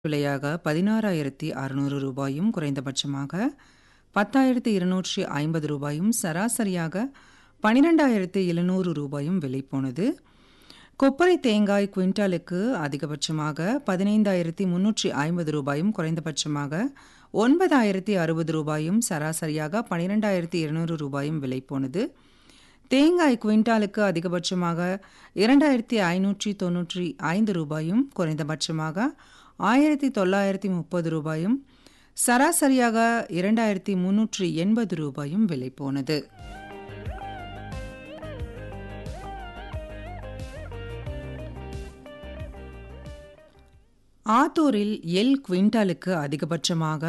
விலையாக ரூ. 16,600 குறைந்தபட்சமாக ரூ. 10,250 சராசரியாக ரூ. 12,700 விலை போனது. கொப்பரை தேங்காய் குவிண்டாலுக்கு அதிகபட்சமாக ரூ. 15,350 குறைந்தபட்சமாக ரூ. 9,060 சராசரியாக ரூ. 12,200 விலை போனது. தேங்காய் குவிண்டாலுக்கு அதிகபட்சமாக ரூ. 2,595 குறைந்தபட்சமாக ரூ. 1,930 சராசரியாக ரூ. 2,380 விலை போனது. ஆத்தூரில் எள் குவிண்டாலுக்கு அதிகபட்சமாக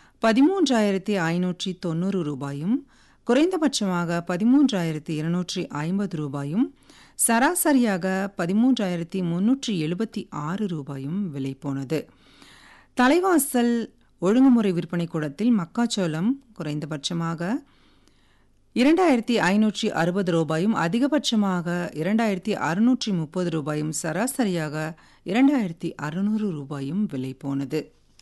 ரூ. 13,590 குறைந்தபட்சமாக ரூ. 13,250 சராசரியாக ரூ. 13,376 விலை போனது. தலைவாசல் ஒழுங்குமுறை விற்பனை கூடத்தில் மக்காச்சோளம் குறைந்தபட்சமாக ரூ. 2,560 அதிகபட்சமாக ரூ. 2,630 சராசரியாக ரூ. 2,600 விலை போனது.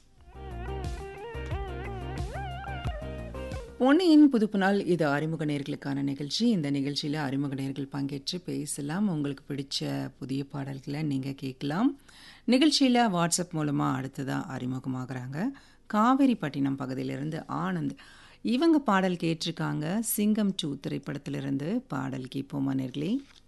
பொன்னியின் புதுப்புநாள் இது அறிமுக நேயர்களுக்கான நிகழ்ச்சி. இந்த நிகழ்ச்சியில் அறிமுக நேயர்கள் பங்கேற்று பேசலாம். உங்களுக்கு பிடிச்ச புதிய பாடல்களை நீங்கள் கேட்கலாம். நிகழ்ச்சியில் வாட்ஸ்அப் மூலமாக அடுத்ததாக அறிமுகமாகறாங்க காவேரிப்பட்டினம் பகுதியிலிருந்து ஆனந்த். இவங்க பாடல் கேட்டிருக்காங்க. சிங்கம் 2 திரைப்படத்திலிருந்து பாடல் கேட்போமா நேயர்களே.